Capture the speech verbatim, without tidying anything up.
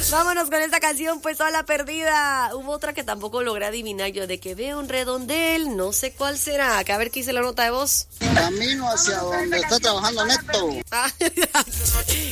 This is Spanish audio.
Vámonos con esta canción, pues toda la perdida. Hubo otra que tampoco logré adivinar yo, de que veo un redondel, no sé cuál será. Que a ver qué hice la nota de voz. Camino hacia donde está trabajando Neto.